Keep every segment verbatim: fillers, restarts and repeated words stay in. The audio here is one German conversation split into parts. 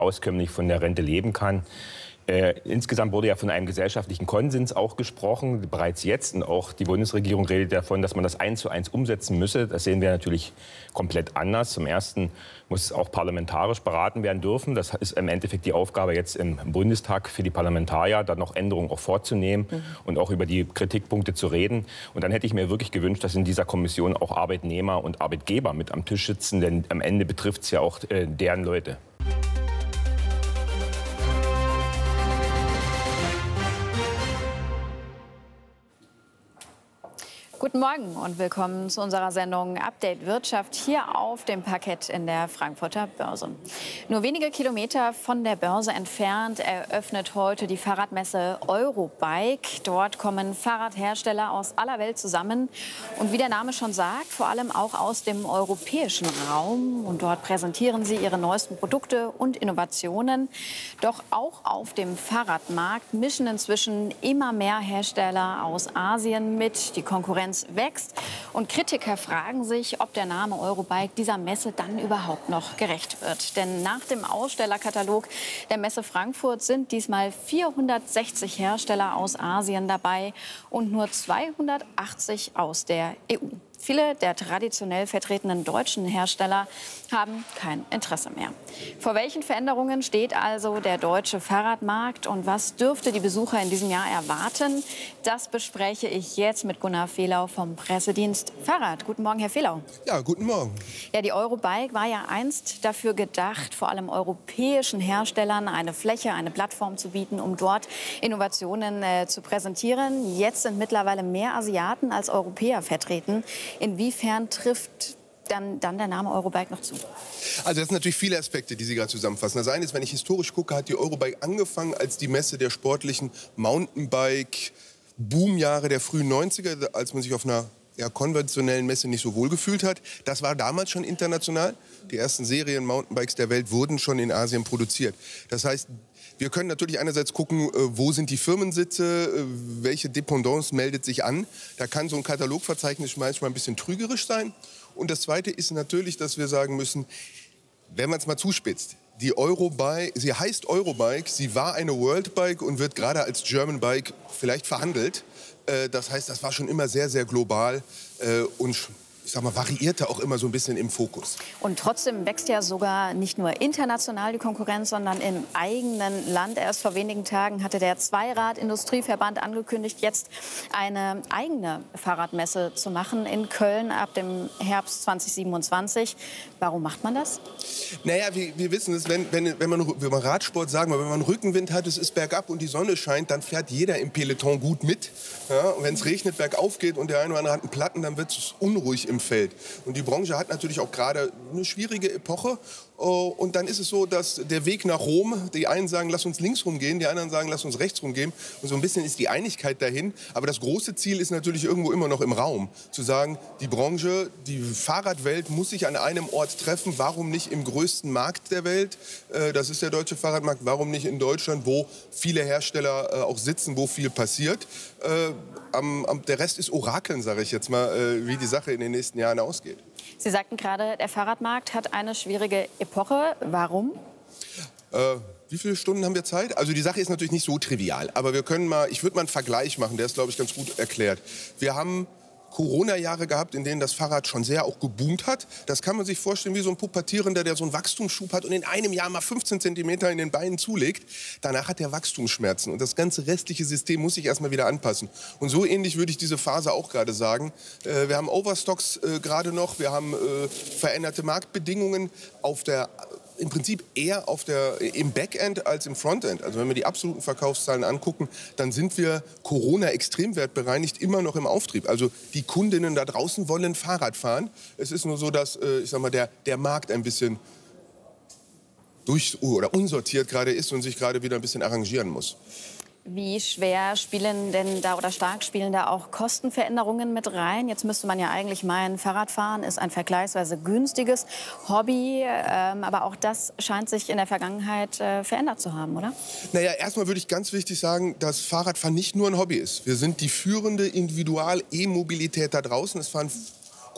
auskömmlich von der Rente leben kann. Äh, insgesamt wurde ja von einem gesellschaftlichen Konsens auch gesprochen, bereits jetzt. Und auch die Bundesregierung redet davon, dass man das eins zu eins umsetzen müsse. Das sehen wir natürlich komplett anders. Zum Ersten muss es auch parlamentarisch beraten werden dürfen. Das ist im Endeffekt die Aufgabe jetzt im Bundestag für die Parlamentarier, da noch Änderungen auch vorzunehmen mhm. und auch über die Kritikpunkte zu reden. Und dann hätte ich mir wirklich gewünscht, dass in dieser Kommission auch Arbeitnehmer und Arbeitgeber mit am Tisch sitzen. Denn am Ende betrifft es ja auch äh, deren Leute. Guten Morgen und willkommen zu unserer Sendung Update Wirtschaft hier auf dem Parkett in der Frankfurter Börse. Nur wenige Kilometer von der Börse entfernt eröffnet heute die Fahrradmesse Eurobike. Dort kommen Fahrradhersteller aus aller Welt zusammen und wie der Name schon sagt, vor allem auch aus dem europäischen Raum. Und dort präsentieren sie ihre neuesten Produkte und Innovationen. Doch auch auf dem Fahrradmarkt mischen inzwischen immer mehr Hersteller aus Asien mit. Die Konkurrenz wächst und Kritiker fragen sich, ob der Name Eurobike dieser Messe dann überhaupt noch gerecht wird. Denn nach dem Ausstellerkatalog der Messe Frankfurt sind diesmal vierhundertsechzig Hersteller aus Asien dabei und nur zweihundertachtzig aus der E U. Viele der traditionell vertretenen deutschen Hersteller haben kein Interesse mehr. Vor welchen Veränderungen steht also der deutsche Fahrradmarkt und was dürfte die Besucher in diesem Jahr erwarten? Das bespreche ich jetzt mit Gunnar Fehlau vom Pressedienst Fahrrad. Guten Morgen, Herr Fehlau. Ja, guten Morgen. Ja, die Eurobike war ja einst dafür gedacht, vor allem europäischen Herstellern eine Fläche, eine Plattform zu bieten, um dort Innovationen äh, zu präsentieren. Jetzt sind mittlerweile mehr Asiaten als Europäer vertreten. Inwiefern trifft dann, dann der Name Eurobike noch zu? Also das sind natürlich viele Aspekte, die Sie gerade zusammenfassen. Das eine ist, wenn ich historisch gucke, hat die Eurobike angefangen als die Messe der sportlichen Mountainbike-Boomjahre der frühen neunziger, als man sich auf einer ja, konventionellen Messe nicht so wohl gefühlt hat. Das war damals schon international. Die ersten Serien Mountainbikes der Welt wurden schon in Asien produziert. Das heißt, wir können natürlich einerseits gucken, wo sind die Firmensitze, welche Dependance meldet sich an. Da kann so ein Katalogverzeichnis manchmal ein bisschen trügerisch sein. Und das Zweite ist natürlich, dass wir sagen müssen, wenn man es mal zuspitzt, die Eurobike, sie heißt Eurobike, sie war eine Worldbike und wird gerade als German Bike vielleicht verhandelt. Das heißt, das war schon immer sehr, sehr global und ich sag mal, variierte auch immer so ein bisschen im Fokus. Und trotzdem wächst ja sogar nicht nur international die Konkurrenz, sondern im eigenen Land. Erst vor wenigen Tagen hatte der Zweirad-Industrieverband angekündigt, jetzt eine eigene Fahrradmesse zu machen in Köln ab dem Herbst zweitausendsiebenundzwanzig. Warum macht man das? Naja, wir, wir wissen es, wenn, wenn, wenn, man, wenn man Radsport sagen wir, wenn man Rückenwind hat, es ist bergab und die Sonne scheint, dann fährt jeder im Peloton gut mit. Ja, und wenn es regnet, bergauf geht und der eine oder andere hat einen Platten, dann wird es unruhig im Feld. Und die Branche hat natürlich auch gerade eine schwierige Epoche. Und dann ist es so, dass der Weg nach Rom, die einen sagen, lass uns links rumgehen, die anderen sagen, lass uns rechts rumgehen. Und so ein bisschen ist die Einigkeit dahin. Aber das große Ziel ist natürlich irgendwo immer noch im Raum. Zu sagen, die Branche, die Fahrradwelt muss sich an einem Ort treffen. Warum nicht im größten Markt der Welt? Das ist der deutsche Fahrradmarkt. Warum nicht in Deutschland, wo viele Hersteller auch sitzen, wo viel passiert? Der Rest ist Orakeln, sage ich jetzt mal, wie die Sache in den nächsten Jahren ausgeht. Sie sagten gerade, der Fahrradmarkt hat eine schwierige Epoche. Warum? Äh, wie viele Stunden haben wir Zeit? Also die Sache ist natürlich nicht so trivial. Aber wir können mal, ich würde mal einen Vergleich machen, der ist, glaube ich, ganz gut erklärt. Wir haben Corona-Jahre gehabt, in denen das Fahrrad schon sehr auch geboomt hat. Das kann man sich vorstellen wie so ein Pubertierender, der so einen Wachstumsschub hat und in einem Jahr mal fünfzehn Zentimeter in den Beinen zulegt. Danach hat er Wachstumsschmerzen und das ganze restliche System muss sich erstmal wieder anpassen. Und so ähnlich würde ich diese Phase auch gerade sagen. Äh, wir haben Overstocks äh, gerade noch, wir haben äh, veränderte Marktbedingungen auf der im Prinzip eher auf der, im Backend als im Frontend. Also wenn wir die absoluten Verkaufszahlen angucken, dann sind wir Corona-extremwertbereinigt immer noch im Auftrieb. Also die Kundinnen da draußen wollen Fahrrad fahren. Es ist nur so, dass ich sag mal, der, der Markt ein bisschen durch oder unsortiert gerade ist und sich gerade wieder ein bisschen arrangieren muss. Wie schwer spielen denn da oder stark spielen da auch Kostenveränderungen mit rein? Jetzt müsste man ja eigentlich meinen, Fahrradfahren ist ein vergleichsweise günstiges Hobby. Ähm, aber auch das scheint sich in der Vergangenheit äh, verändert zu haben, oder? Naja, erstmal würde ich ganz wichtig sagen, dass Fahrradfahren nicht nur ein Hobby ist. Wir sind die führende Individual-E-Mobilität da draußen. Es fahren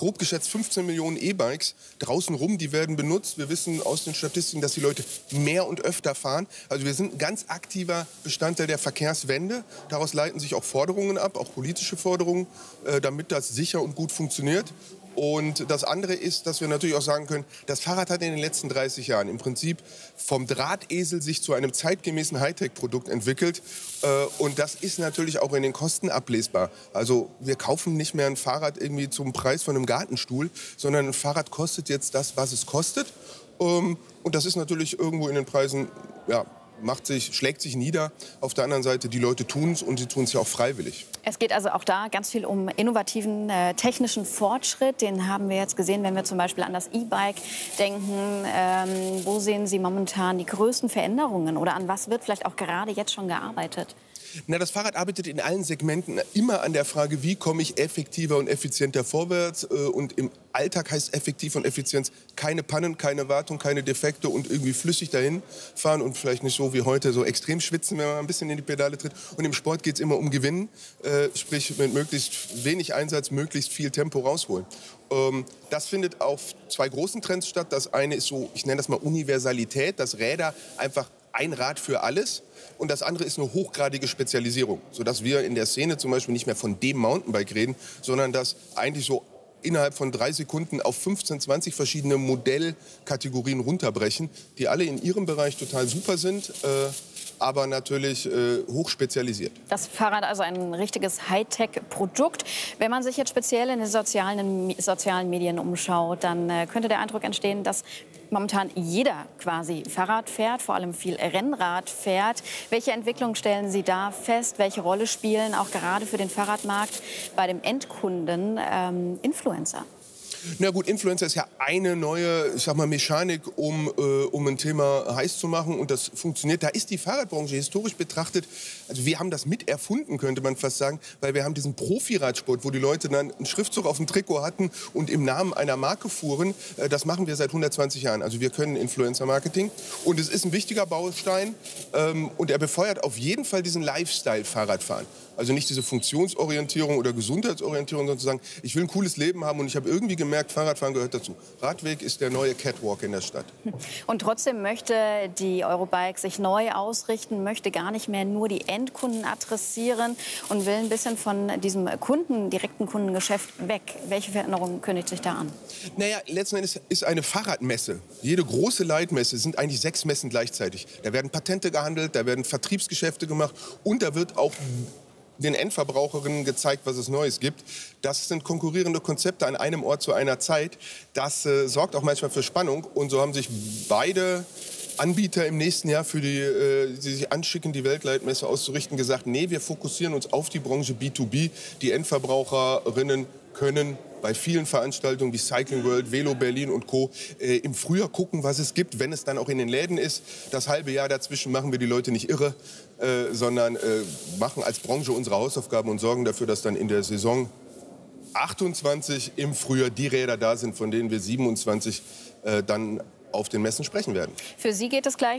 grob geschätzt fünfzehn Millionen E-Bikes draußen rum, die werden benutzt. Wir wissen aus den Statistiken, dass die Leute mehr und öfter fahren. Also wir sind ein ganz aktiver Bestandteil der Verkehrswende. Daraus leiten sich auch Forderungen ab, auch politische Forderungen, äh, damit das sicher und gut funktioniert. Und das andere ist, dass wir natürlich auch sagen können, das Fahrrad hat in den letzten dreißig Jahren im Prinzip vom Drahtesel sich zu einem zeitgemäßen Hightech-Produkt entwickelt. Und das ist natürlich auch in den Kosten ablesbar. Also wir kaufen nicht mehr ein Fahrrad irgendwie zum Preis von einem Gartenstuhl, sondern ein Fahrrad kostet jetzt das, was es kostet. Und das ist natürlich irgendwo in den Preisen, ja, macht sich, schlägt sich nieder. Auf der anderen Seite, die Leute tun es und sie tun es ja auch freiwillig. Es geht also auch da ganz viel um innovativen äh, technischen Fortschritt. Den haben wir jetzt gesehen, wenn wir zum Beispiel an das E-Bike denken. Ähm, wo sehen Sie momentan die größten Veränderungen oder an was wird vielleicht auch gerade jetzt schon gearbeitet? Na, das Fahrrad arbeitet in allen Segmenten immer an der Frage, wie komme ich effektiver und effizienter vorwärts. Und im Alltag heißt effektiv und Effizienz keine Pannen, keine Wartung, keine Defekte und irgendwie flüssig dahin fahren und vielleicht nicht so wie heute so extrem schwitzen, wenn man ein bisschen in die Pedale tritt. Und im Sport geht es immer um Gewinnen, äh, sprich mit möglichst wenig Einsatz, möglichst viel Tempo rausholen. Ähm, das findet auf zwei großen Trends statt. Das eine ist so, ich nenne das mal Universalität, dass Räder einfach ein Rad für alles. Und das andere ist eine hochgradige Spezialisierung, sodass wir in der Szene zum Beispiel nicht mehr von dem Mountainbike reden, sondern dass eigentlich so innerhalb von drei Sekunden auf fünfzehn, zwanzig verschiedene Modellkategorien runterbrechen, die alle in ihrem Bereich total super sind, äh, aber natürlich äh, hochspezialisiert. Das Fahrrad also ein richtiges Hightech-Produkt. Wenn man sich jetzt speziell in den sozialen, sozialen Medien umschaut, dann äh, könnte der Eindruck entstehen, dass momentan jeder quasi Fahrrad fährt, vor allem viel Rennrad fährt. Welche Entwicklung stellen Sie da fest? Welche Rolle spielen auch gerade für den Fahrradmarkt bei dem Endkunden ähm, Influencer? Na gut, Influencer ist ja eine neue, ich sag mal, Mechanik, um, äh, um ein Thema heiß zu machen. Und das funktioniert. Da ist die Fahrradbranche historisch betrachtet, also wir haben das mit erfunden, könnte man fast sagen, weil wir haben diesen Profi-Radsport, wo die Leute dann einen Schriftzug auf dem Trikot hatten und im Namen einer Marke fuhren. Äh, das machen wir seit hundertzwanzig Jahren. Also wir können Influencer-Marketing. Und es ist ein wichtiger Baustein. Ähm, und er befeuert auf jeden Fall diesen Lifestyle-Fahrradfahren. Also nicht diese Funktionsorientierung oder Gesundheitsorientierung, sondern zu sagen, ich will ein cooles Leben haben und ich habe irgendwie gemerkt, Fahrradfahren gehört dazu. Radweg ist der neue Catwalk in der Stadt. Und trotzdem möchte die Eurobike sich neu ausrichten, möchte gar nicht mehr nur die Endkunden adressieren und will ein bisschen von diesem Kunden, direkten Kundengeschäft weg. Welche Veränderungen kündigt sich da an? Naja, letzten Endes ist eine Fahrradmesse, jede große Leitmesse, sind eigentlich sechs Messen gleichzeitig. Da werden Patente gehandelt, da werden Vertriebsgeschäfte gemacht und da wird auch den Endverbraucherinnen gezeigt, was es Neues gibt. Das sind konkurrierende Konzepte an einem Ort zu einer Zeit. Das äh, sorgt auch manchmal für Spannung. Und so haben sich beide Anbieter im nächsten Jahr, für die, äh, die sich anschicken, die Weltleitmesse auszurichten, gesagt, nee, wir fokussieren uns auf die Branche B zwei B. Die Endverbraucherinnen können bei vielen Veranstaltungen wie Cycling World, Velo Berlin und Co. Äh, im Frühjahr gucken, was es gibt, wenn es dann auch in den Läden ist. Das halbe Jahr dazwischen machen wir die Leute nicht irre, äh, sondern äh, machen als Branche unsere Hausaufgaben und sorgen dafür, dass dann in der Saison achtundzwanzig im Frühjahr die Räder da sind, von denen wir siebenundzwanzig äh, dann auf den Messen sprechen werden. Für Sie geht es gleich.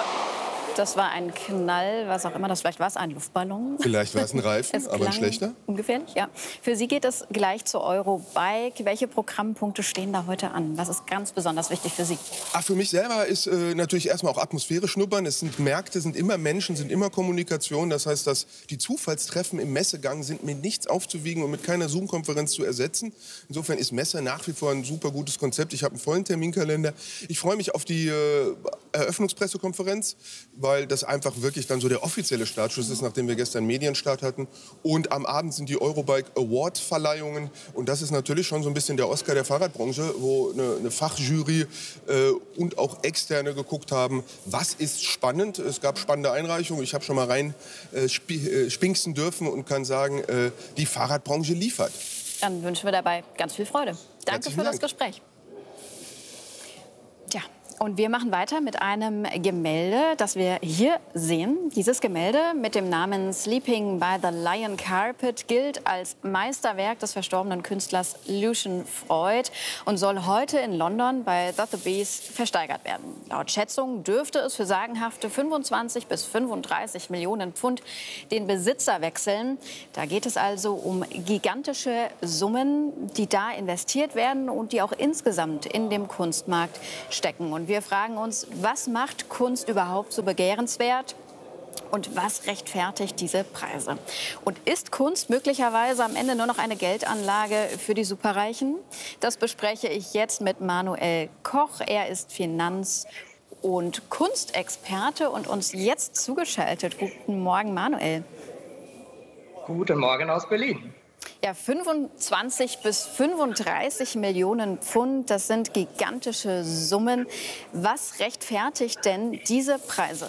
Das war ein Knall, was auch immer das vielleicht war, es ein Luftballon. Vielleicht war es ein Reifen, aber ein schlechter. Ungefährlich, ja. Für Sie geht es gleich zur Eurobike. Welche Programmpunkte stehen da heute an? Was ist ganz besonders wichtig für Sie? Ach, für mich selber ist äh, natürlich erstmal auch Atmosphäre schnuppern. Es sind Märkte, sind immer Menschen, sind immer Kommunikation. Das heißt, dass die Zufallstreffen im Messegang sind mit nichts aufzuwiegen und mit keiner Zoom-Konferenz zu ersetzen. Insofern ist Messe nach wie vor ein super gutes Konzept. Ich habe einen vollen Terminkalender. Ich freue mich auf die äh, Eröffnungspressekonferenz, weil das einfach wirklich dann so der offizielle Startschuss ist, nachdem wir gestern Medienstart hatten. Und am Abend sind die Eurobike Award-Verleihungen. Und das ist natürlich schon so ein bisschen der Oscar der Fahrradbranche, wo eine, eine Fachjury äh, und auch Externe geguckt haben, was ist spannend. Es gab spannende Einreichungen. Ich habe schon mal rein äh, sp äh, spinksen dürfen und kann sagen, äh, die Fahrradbranche liefert. Dann wünschen wir dabei ganz viel Freude. Danke für das Gespräch. Tja. Und wir machen weiter mit einem Gemälde, das wir hier sehen. Dieses Gemälde mit dem Namen Sleeping by the Lion Carpet gilt als Meisterwerk des verstorbenen Künstlers Lucian Freud und soll heute in London bei Sotheby's versteigert werden. Laut Schätzung dürfte es für sagenhafte fünfundzwanzig bis fünfunddreißig Millionen Pfund den Besitzer wechseln. Da geht es also um gigantische Summen, die da investiert werden und die auch insgesamt in dem Kunstmarkt stecken. Und wir fragen uns, was macht Kunst überhaupt so begehrenswert? Und was rechtfertigt diese Preise? Und ist Kunst möglicherweise am Ende nur noch eine Geldanlage für die Superreichen? Das bespreche ich jetzt mit Manuel Koch. Er ist Finanz- und Kunstexperte und uns jetzt zugeschaltet. Guten Morgen, Manuel. Guten Morgen aus Berlin. Ja, fünfundzwanzig bis fünfunddreißig Millionen Pfund, das sind gigantische Summen. Was rechtfertigt denn diese Preise?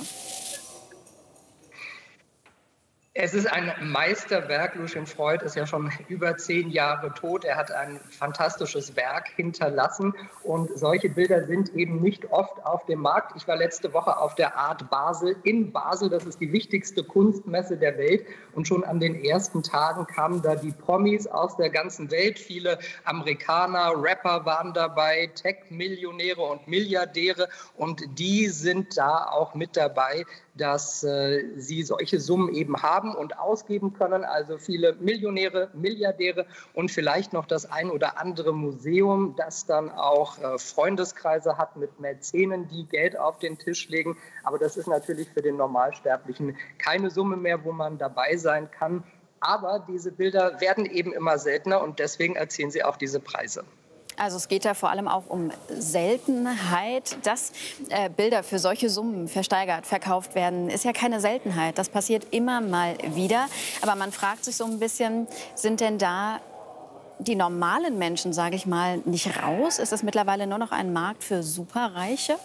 Es ist ein Meisterwerk. Lucian Freud ist ja schon über zehn Jahre tot. Er hat ein fantastisches Werk hinterlassen. Und solche Bilder sind eben nicht oft auf dem Markt. Ich war letzte Woche auf der Art Basel in Basel. Das ist die wichtigste Kunstmesse der Welt. Und schon an den ersten Tagen kamen da die Promis aus der ganzen Welt. Viele Amerikaner, Rapper waren dabei, Tech-Millionäre und Milliardäre. Und die sind da auch mit dabei, dass äh, sie solche Summen eben haben und ausgeben können. Also viele Millionäre, Milliardäre und vielleicht noch das ein oder andere Museum, das dann auch äh, Freundeskreise hat mit Mäzenen, die Geld auf den Tisch legen. Aber das ist natürlich für den Normalsterblichen keine Summe mehr, wo man dabei sein kann. Aber diese Bilder werden eben immer seltener und deswegen erzielen sie auch diese Preise. Also es geht da vor allem auch um Seltenheit. Dass äh, Bilder für solche Summen versteigert, verkauft werden, ist ja keine Seltenheit. Das passiert immer mal wieder. Aber man fragt sich so ein bisschen, sind denn da die normalen Menschen, sage ich mal, nicht raus? Ist es mittlerweile nur noch ein Markt für Superreiche?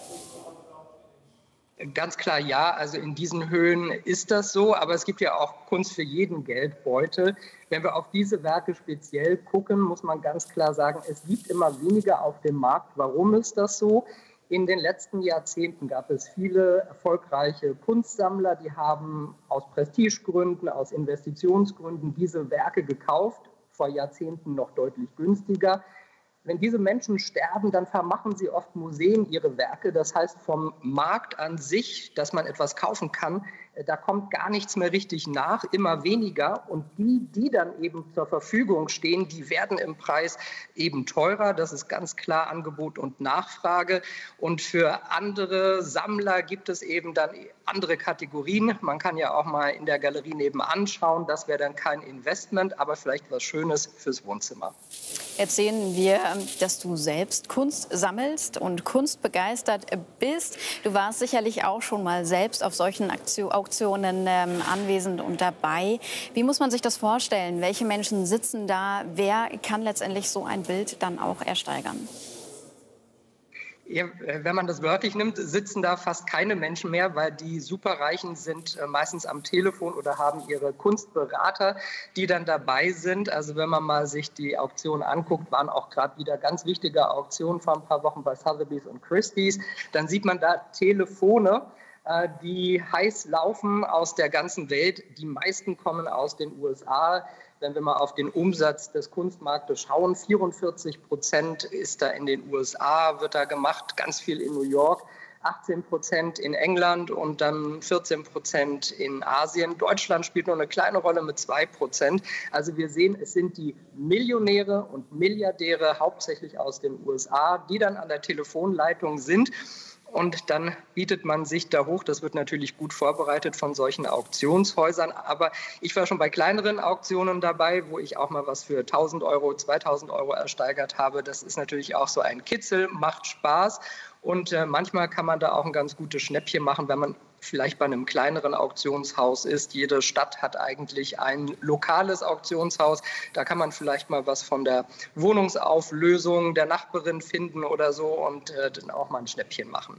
Ganz klar ja, also in diesen Höhen ist das so, aber es gibt ja auch Kunst für jeden Geldbeutel. Wenn wir auf diese Werke speziell gucken, muss man ganz klar sagen, es gibt immer weniger auf dem Markt. Warum ist das so? In den letzten Jahrzehnten gab es viele erfolgreiche Kunstsammler, die haben aus Prestigegründen, aus Investitionsgründen diese Werke gekauft, vor Jahrzehnten noch deutlich günstiger. Wenn diese Menschen sterben, dann vermachen sie oft Museen ihre Werke. Das heißt, vom Markt an sich, dass man etwas kaufen kann, da kommt gar nichts mehr richtig nach, immer weniger. Und die, die dann eben zur Verfügung stehen, die werden im Preis eben teurer. Das ist ganz klar Angebot und Nachfrage. Und für andere Sammler gibt es eben dann andere Kategorien. Man kann ja auch mal in der Galerie nebenan schauen. Das wäre dann kein Investment, aber vielleicht was Schönes fürs Wohnzimmer. Jetzt sehen wir, dass du selbst Kunst sammelst und kunstbegeistert bist. Du warst sicherlich auch schon mal selbst auf solchen Auktionen ähm, anwesend und dabei. Wie muss man sich das vorstellen? Welche Menschen sitzen da? Wer kann letztendlich so ein Bild dann auch ersteigern? Ja, wenn man das wörtlich nimmt, sitzen da fast keine Menschen mehr, weil die Superreichen sind meistens am Telefon oder haben ihre Kunstberater, die dann dabei sind. Also wenn man mal sich die Auktionen anguckt, waren auch gerade wieder ganz wichtige Auktionen vor ein paar Wochen bei Sotheby's und Christie's. Dann sieht man da Telefone, die heiß laufen aus der ganzen Welt. Die meisten kommen aus den U S A. Wenn wir mal auf den Umsatz des Kunstmarktes schauen, vierundvierzig Prozent ist da in den U S A, wird da gemacht, ganz viel in New York, achtzehn Prozent in England und dann vierzehn Prozent in Asien. Deutschland spielt nur eine kleine Rolle mit zwei Prozent. Also wir sehen, es sind die Millionäre und Milliardäre, hauptsächlich aus den U S A, die dann an der Telefonleitung sind. Und dann bietet man sich da hoch. Das wird natürlich gut vorbereitet von solchen Auktionshäusern. Aber ich war schon bei kleineren Auktionen dabei, wo ich auch mal was für tausend Euro, zweitausend Euro ersteigert habe. Das ist natürlich auch so ein Kitzel, macht Spaß. Und äh, manchmal kann man da auch ein ganz gutes Schnäppchen machen, wenn man vielleicht bei einem kleineren Auktionshaus ist. Jede Stadt hat eigentlich ein lokales Auktionshaus. Da kann man vielleicht mal was von der Wohnungsauflösung der Nachbarin finden oder so und äh, dann auch mal ein Schnäppchen machen.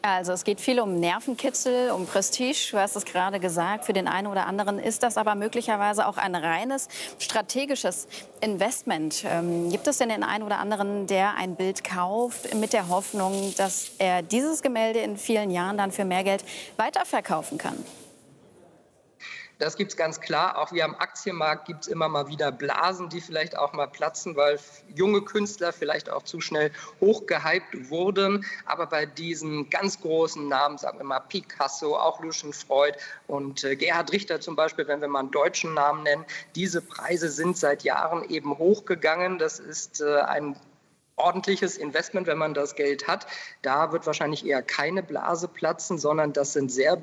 Also es geht viel um Nervenkitzel, um Prestige, du hast es gerade gesagt. Für den einen oder anderen ist das aber möglicherweise auch ein reines strategisches Investment. Ähm, gibt es denn den einen oder anderen, der ein Bild kauft mit der Hoffnung, dass er dieses Gemälde in vielen Jahren dann für mehr Geld weiterverkaufen kann? Das gibt es ganz klar. Auch wie am Aktienmarkt gibt es immer mal wieder Blasen, die vielleicht auch mal platzen, weil junge Künstler vielleicht auch zu schnell hochgehypt wurden. Aber bei diesen ganz großen Namen, sagen wir mal Picasso, auch Lucian Freud und äh, Gerhard Richter zum Beispiel, wenn wir mal einen deutschen Namen nennen, diese Preise sind seit Jahren eben hochgegangen. Das ist äh, ein ordentliches Investment, wenn man das Geld hat. Da wird wahrscheinlich eher keine Blase platzen, sondern das sind sehr